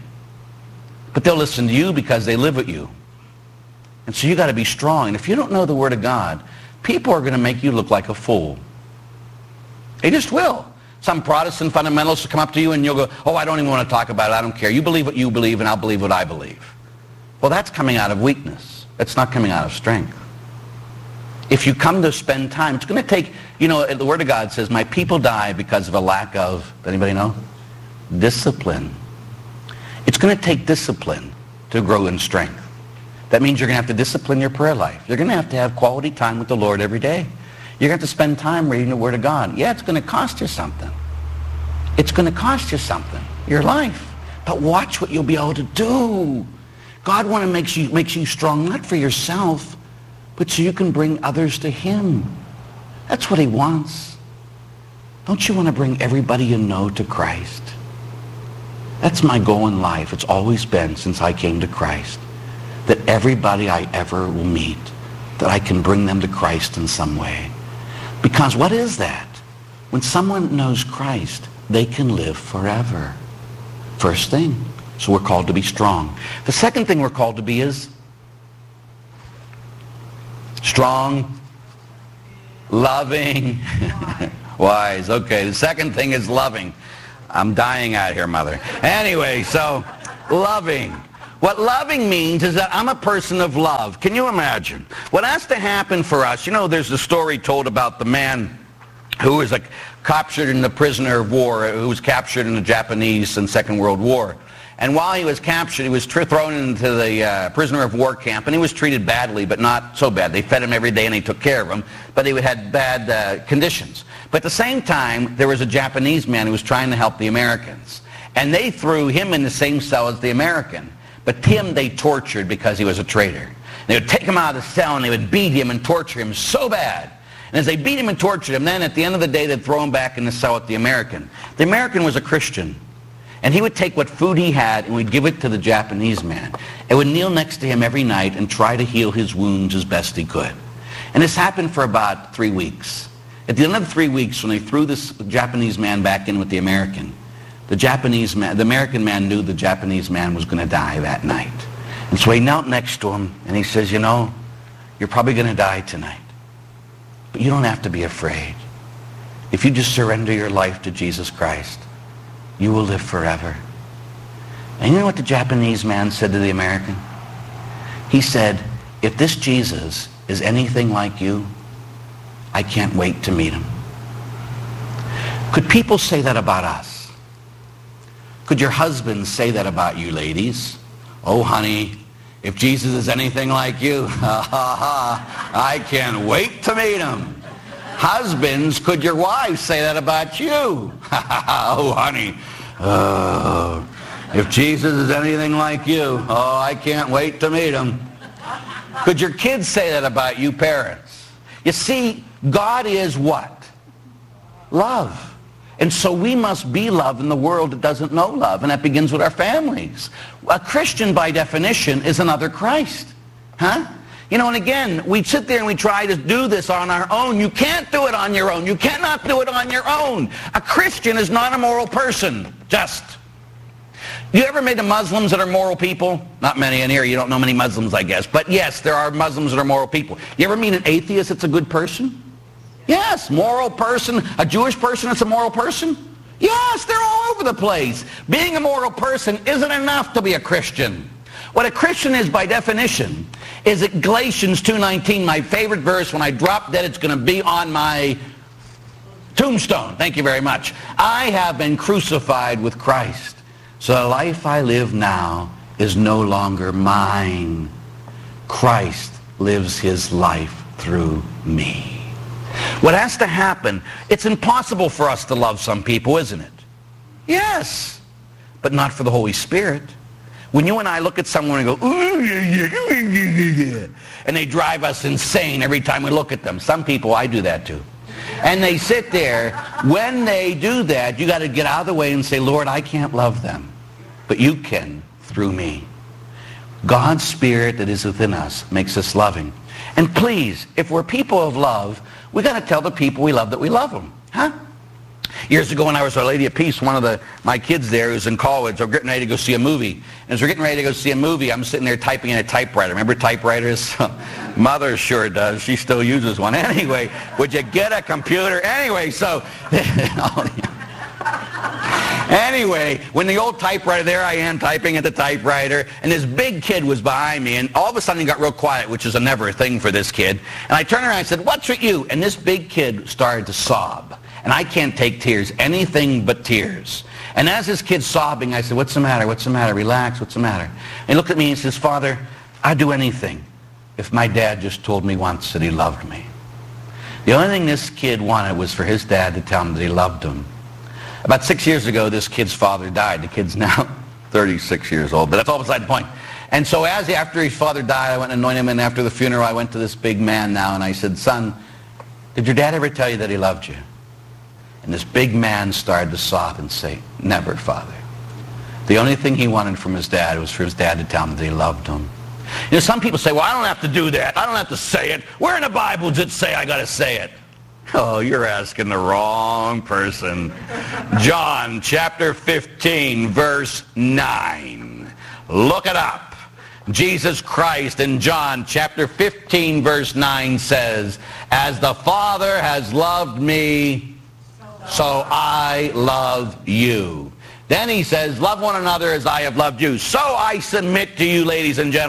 But they'll listen to you because they live with you. And so you got to be strong. And if you don't know the Word of God, people are going to make you look like a fool. They just will. Some Protestant fundamentalists will come up to you and you'll go, oh, I don't even want to talk about it. I don't care. You believe what you believe and I'll believe what I believe. Well, that's coming out of weakness. That's not coming out of strength. If you come to spend time, it's going to take, you know, the Word of God says, my people die because of a lack of, anybody know? Discipline. It's going to take discipline to grow in strength. That means you're going to have to discipline your prayer life. You're going to have to have quality time with the Lord every day. You're going to have to spend time reading the Word of God. Yeah, it's going to cost you something. It's going to cost you something, your life. But watch what you'll be able to do. God wants to make you, makes you strong, not for yourself, but so you can bring others to Him. That's what He wants. Don't you want to bring everybody you know to Christ? That's my goal in life. It's always been since I came to Christ. That everybody I ever will meet, that I can bring them to Christ in some way. Because what is that? When someone knows Christ, they can live forever. First thing. So we're called to be strong. The second thing we're called to be is strong, loving, wise. Okay, the second thing is loving. I'm dying out here, Mother. Anyway, so loving. What loving means is that I'm a person of love. Can you imagine? What has to happen for us, you know, there's a story told about the man who was like captured in the prisoner of war, who was captured in the Japanese and Second World War. And while he was captured, he was tr- thrown into the uh, prisoner of war camp, and he was treated badly, but not so bad. They fed him every day and they took care of him, but he had bad uh, conditions. But at the same time, there was a Japanese man who was trying to help the Americans. And they threw him in the same cell as the American. But him they tortured because he was a traitor. They would take him out of the cell and they would beat him and torture him so bad. And as they beat him and tortured him, then at the end of the day, they'd throw him back in the cell with the American. The American was a Christian. And he would take what food he had and would give it to the Japanese man. And would kneel next to him every night and try to heal his wounds as best he could. And this happened for about three weeks. At the end of the three weeks, when they threw this Japanese man back in with the American, the Japanese man, the American man knew the Japanese man was going to die that night. And so he knelt next to him and he says, you know, you're probably going to die tonight. But you don't have to be afraid. If you just surrender your life to Jesus Christ, you will live forever. And you know what the Japanese man said to the American? He said, if this Jesus is anything like you, I can't wait to meet him. Could people say that about us? Could your husbands say that about you, ladies? Oh, honey, if Jesus is anything like you, ha ha ha, I can't wait to meet him. Husbands, could your wives say that about you? Oh, honey, oh, if Jesus is anything like you, oh, I can't wait to meet him. Could your kids say that about you, parents? You see, God is what? Love. And so we must be love in the world that doesn't know love, and that begins with our families. A Christian, by definition, is another Christ. Huh? You know, and again, we sit there and we try to do this on our own. You can't do it on your own. You cannot do it on your own. A Christian is not a moral person, just. You ever met the Muslims that are moral people? Not many in here. You don't know many Muslims, I guess. But yes, there are Muslims that are moral people. You ever meet an atheist that's a good person? Yes, moral person. A Jewish person that's a moral person? Yes, they're all over the place. Being a moral person isn't enough to be a Christian. What a Christian is by definition is that Galatians two nineteen, my favorite verse. When I drop dead, it's going to be on my tombstone. Thank you very much. I have been crucified with Christ. So the life I live now is no longer mine. Christ lives his life through me. What has to happen, it's impossible for us to love some people, isn't it? Yes, but not for the Holy Spirit. When you and I look at someone and go, ooh, yeah, yeah, yeah, yeah, and they drive us insane every time we look at them. Some people, I do that too. And they sit there. When they do that, you got to get out of the way and say, Lord, I can't love them, but you can through me. God's Spirit that is within us makes us loving. And please, if we're people of love, we got to tell the people we love that we love them. Huh? Years ago when I was Our Lady of Peace, one of the my kids there who's in college, we're getting ready to go see a movie. And as we're getting ready to go see a movie, I'm sitting there typing in a typewriter. Remember typewriters? Mother sure does. She still uses one. Anyway, would you get a computer? Anyway, so... Anyway, when the old typewriter, there I am typing at the typewriter, and this big kid was behind me, and all of a sudden he got real quiet, which is a never a thing for this kid. And I turned around and I said, what's with you? And this big kid started to sob. And I can't take tears, anything but tears. And as this kid's sobbing, I said, what's the matter? What's the matter? Relax, what's the matter? And he looked at me and says, Father, I'd do anything if my dad just told me once that he loved me. The only thing this kid wanted was for his dad to tell him that he loved him. About six years ago, this kid's father died. The kid's now thirty-six years old, but that's all beside the point. And so as after his father died, I went and anointed him, and after the funeral, I went to this big man now, and I said, son, did your dad ever tell you that he loved you? And this big man started to sob and say, never, Father. The only thing he wanted from his dad was for his dad to tell him that he loved him. You know, some people say, well, I don't have to do that. I don't have to say it. Where in the Bible does it say I got to say it? Oh, you're asking the wrong person. John chapter fifteen, verse nine. Look it up. Jesus Christ in John chapter fifteen, verse nine says, as the Father has loved me, so I love you. Then he says, love one another as I have loved you. So I submit to you, ladies and gentlemen,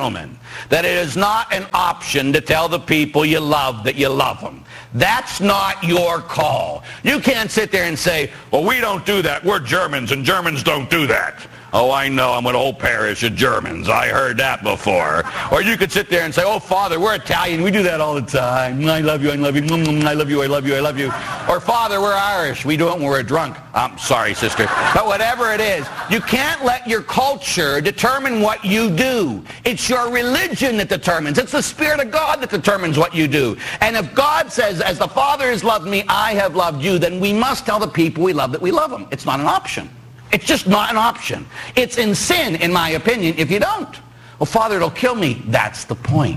that it is not an option to tell the people you love that you love them. That's not your call. You can't sit there and say, well, we don't do that. We're Germans, and Germans don't do that. Oh, I know. I'm with a whole parish of Germans. I heard that before. Or you could sit there and say, oh, Father, we're Italian. We do that all the time. I love you, I love you. I love you, I love you, I love you. Or, Father, we're Irish. We do it when we're drunk. I'm sorry, sister. But whatever it is, you can't let your culture determine what you do. It's your religion that determines. It's the Spirit of God that determines what you do. And if God says, as the Father has loved me, I have loved you, then we must tell the people we love that we love them. It's not an option. It's just not an option. It's in sin, in my opinion, if you don't. Well, Father, it'll kill me. That's the point.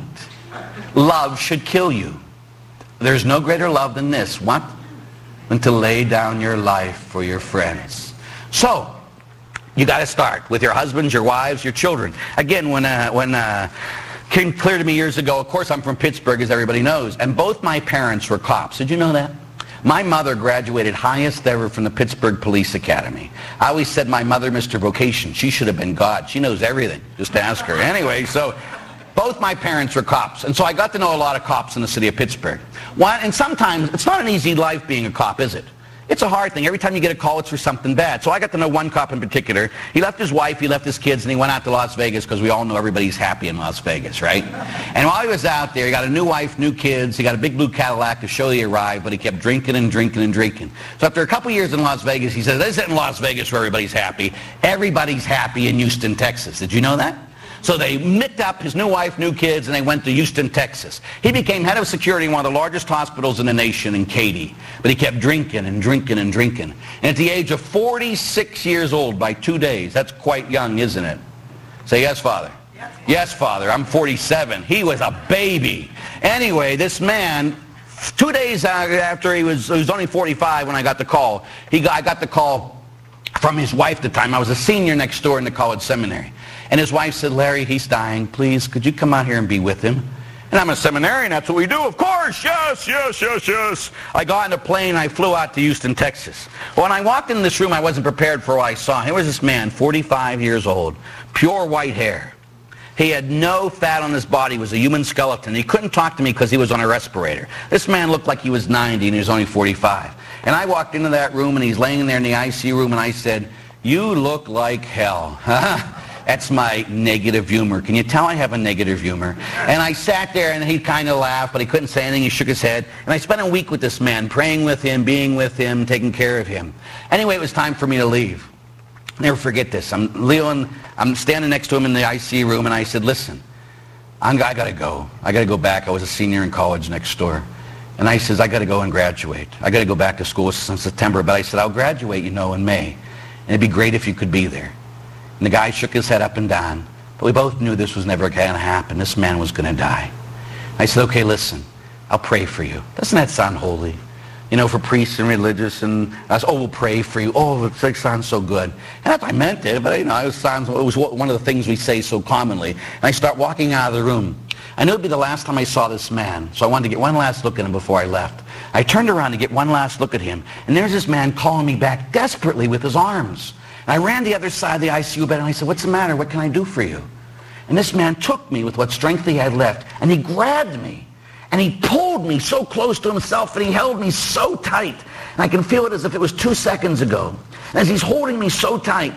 Love should kill you. There's no greater love than this. What? Than to lay down your life for your friends. So, you got to start with your husbands, your wives, your children. Again, when uh, when uh, came clear to me years ago, of course I'm from Pittsburgh, as everybody knows, and both my parents were cops. Did you know that? My mother graduated highest ever from the Pittsburgh Police Academy. I always said my mother, Mister Vocation, she should have been God. She knows everything. Just ask her. Anyway, so both my parents were cops. And so I got to know a lot of cops in the city of Pittsburgh. One, and sometimes it's not an easy life being a cop, is it? It's a hard thing. Every time you get a call, it's for something bad. So I got to know one cop in particular. He left his wife, he left his kids, and he went out to Las Vegas because we all know everybody's happy in Las Vegas, right? And while he was out there, he got a new wife, new kids. He got a big blue Cadillac to show he arrived, but he kept drinking and drinking and drinking. So after a couple years in Las Vegas, he said, this isn't Las Vegas where everybody's happy. Everybody's happy in Houston, Texas. Did you know that? So they micked up his new wife, new kids, and they went to Houston, Texas. He became head of security in one of the largest hospitals in the nation in Katy. But he kept drinking and drinking and drinking. And at the age of forty-six years old, by two days, that's quite young, isn't it? Say yes, Father. Yes, yes Father. I'm forty-seven. He was a baby. Anyway, this man, two days after he was, he was only forty-five when I got the call, he got, I got the call from his wife at the time. I was a senior next door in the college seminary. And his wife said, Larry, he's dying. Please, could you come out here and be with him? And I'm a seminarian. That's what we do. Of course. Yes, yes, yes, yes. I got in a plane and I flew out to Houston, Texas. Well, when I walked in this room, I wasn't prepared for what I saw. Here was this man, forty-five years old, pure white hair. He had no fat on his body. He was a human skeleton. He couldn't talk to me because he was on a respirator. This man looked like he was ninety and he was only forty-five. And I walked into that room and he's laying there in the I C U room and I said, you look like hell. That's my negative humor. Can you tell I have a negative humor? And I sat there and he kind of laughed, but he couldn't say anything. He shook his head. And I spent a week with this man, praying with him, being with him, taking care of him. Anyway, it was time for me to leave. Never forget this. I'm Leon, I'm standing next to him in the I C U room, and I said, listen, I'm, I got to go. I got to go back. I was a senior in college next door. And I says, I got to go and graduate. I got to go back to school in September. But I said, I'll graduate, you know, in May. And it'd be great if you could be there. And the guy shook his head up and down. But we both knew this was never going to happen. This man was going to die. I said, okay, listen, I'll pray for you. Doesn't that sound holy? You know, for priests and religious, and I said, oh, we'll pray for you. Oh, it sounds so good. And I meant it, but, you know, it was, sounds, it was one of the things we say so commonly. And I start walking out of the room. I knew it would be the last time I saw this man, so I wanted to get one last look at him before I left. I turned around to get one last look at him, and there's this man calling me back desperately with his arms. And I ran to the other side of the I C U bed, and I said, what's the matter? What can I do for you? And this man took me with what strength he had left, and he grabbed me, and he pulled me so close to himself, and he held me so tight. And I can feel it as if it was two seconds ago. And as he's holding me so tight,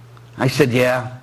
I said, yeah,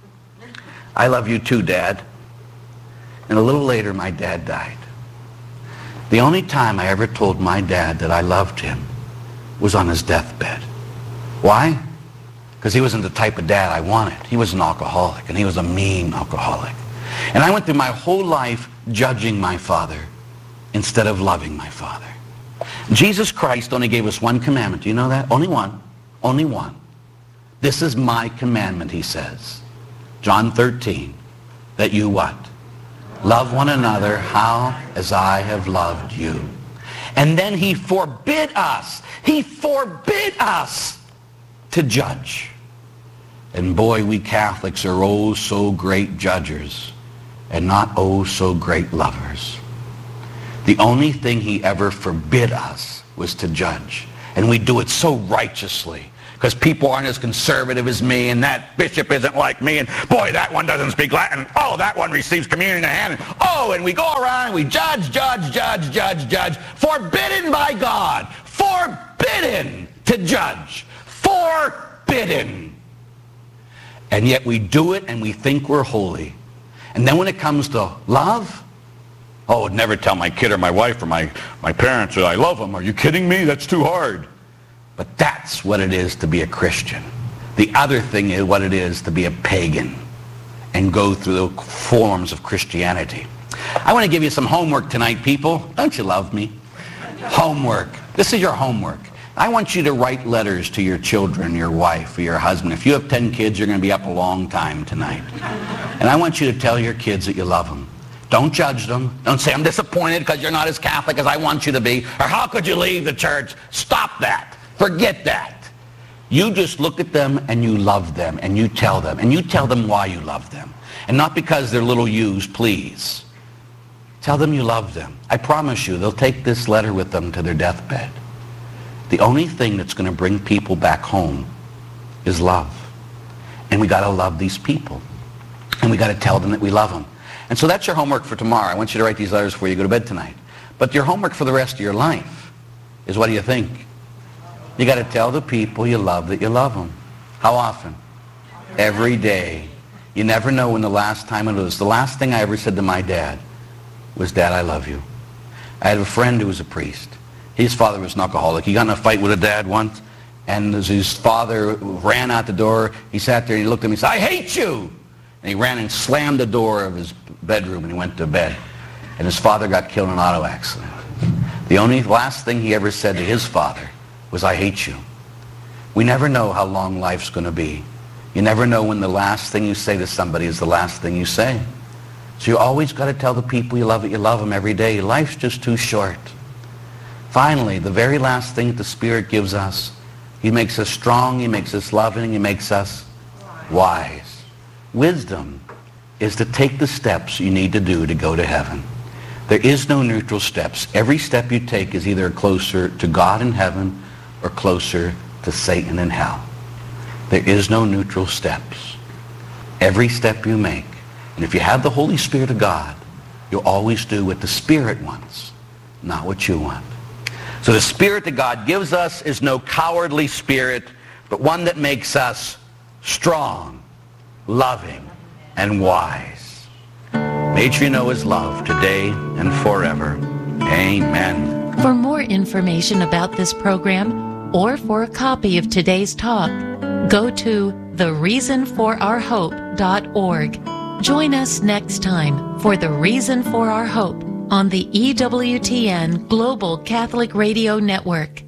I love you too, Dad. And a little later, my dad died. The only time I ever told my dad that I loved him was on his deathbed. Why? Because he wasn't the type of dad I wanted. He was an alcoholic, and he was a mean alcoholic. And I went through my whole life judging my father instead of loving my father. Jesus Christ only gave us one commandment. Do you know that? Only one. Only one. This is my commandment, he says. John thirteen. That you what? Love one another how as I have loved you. And then he forbid us. He forbid us to judge. And boy, we Catholics are oh so great judgers and not oh so great lovers. The only thing he ever forbid us was to judge. And we do it so righteously. because people aren't as conservative as me, and that bishop isn't like me, and boy, that one doesn't speak Latin. Oh, that one receives communion in the hand. And, oh, and we go around and we judge, judge, judge, judge, judge. Forbidden by God. Forbidden to judge. Forbidden. And yet we do it and we think we're holy. And then when it comes to love, oh, I would never tell my kid or my wife or my, my parents that I love them. Are you kidding me? That's too hard. But that's what it is to be a Christian. The other thing is what it is to be a pagan and go through the forms of Christianity. I want to give you some homework tonight, people. Don't you love me? Homework. This is your homework. I want you to write letters to your children, your wife, or your husband. If you have ten kids, you're going to be up a long time tonight. And I want you to tell your kids that you love them. Don't judge them. Don't say, I'm disappointed because you're not as Catholic as I want you to be. Or how could you leave the church? Stop that. Forget that. You just look at them and you love them and you tell them. And you tell them why you love them. And not because they're little yous, please. Tell them you love them. I promise you, they'll take this letter with them to their deathbed. The only thing that's going to bring people back home is love. And we got to love these people. And we got to tell them that we love them. And so that's your homework for tomorrow. I want you to write these letters before you go to bed tonight. But your homework for the rest of your life is, what do you think? You got to tell the people you love that you love them. How often? Every day. You never know when the last time it was. The last thing I ever said to my dad was, Dad, I love you. I had a friend who was a priest. His father was an alcoholic. He got in a fight with a dad once, and as his father ran out the door, he sat there and he looked at me and said, I hate you! And he ran and slammed the door of his bedroom and he went to bed. And his father got killed in an auto accident. The only last thing he ever said to his father was, I hate you. We never know how long life's going to be. You never know when the last thing you say to somebody is the last thing you say. So you always got to tell the people you love that you love them every day. Life's just too short. Finally, the very last thing that the Spirit gives us, He makes us strong, He makes us loving, He makes us wise. Wisdom is to take the steps you need to do to go to heaven. There is no neutral steps. Every step you take is either closer to God in heaven or closer to Satan in hell. There is no neutral steps. Every step you make. And if you have the Holy Spirit of God, you'll always do what the Spirit wants, not what you want. So the Spirit that God gives us is no cowardly spirit, but one that makes us strong, loving, and wise. May you know His love today and forever. Amen. For more information about this program or for a copy of today's talk, go to the reason for our hope dot org. Join us next time for The Reason for Our Hope on the E W T N Global Catholic Radio Network.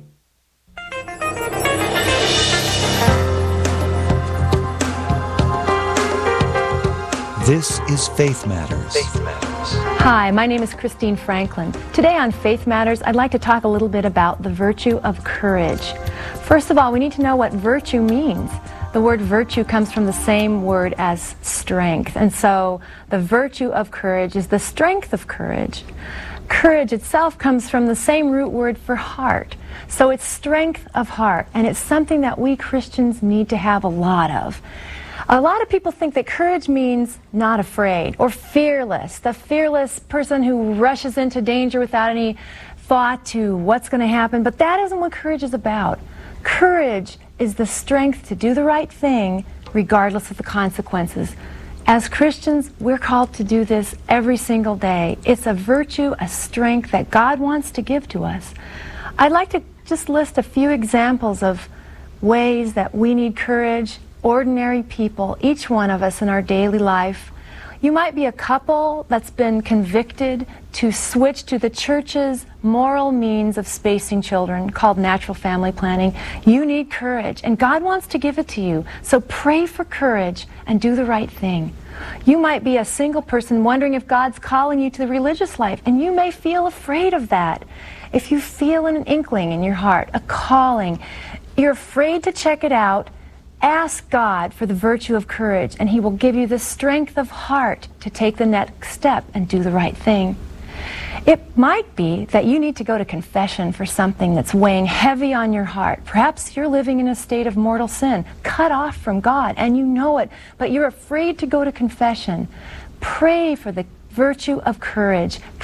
This is Faith Matters. Faith Matters. Hi, my name is Christine Franklin. Today on Faith Matters, I'd like to talk a little bit about the virtue of courage. First of all, we need to know what virtue means. The word virtue comes from the same word as strength, and so the virtue of courage is the strength of courage. Courage itself comes from the same root word for heart, so it's strength of heart, and it's something that we Christians need to have a lot of. A lot of people think that courage means not afraid or fearless, the fearless person who rushes into danger without any thought to what's going to happen, but that isn't what courage is about. Courage is the strength to do the right thing regardless of the consequences. As Christians, we're called to do this every single day. It's a virtue, a strength that God wants to give to us. I'd like to just list a few examples of ways that we need courage. Ordinary people, each one of us in our daily life. You might be a couple that's been convicted to switch to the church's moral means of spacing children called natural family planning. You need courage, and God wants to give it to you. So pray for courage and do the right thing. You might be a single person wondering if God's calling you to the religious life, and you may feel afraid of that. If you feel an inkling in your heart, a calling, you're afraid to check it out, ask God for the virtue of courage, and He will give you the strength of heart to take the next step and do the right thing. It might be that you need to go to confession for something that's weighing heavy on your heart. Perhaps you're living in a state of mortal sin, cut off from God, and you know it, but you're afraid to go to confession. Pray for the virtue of courage.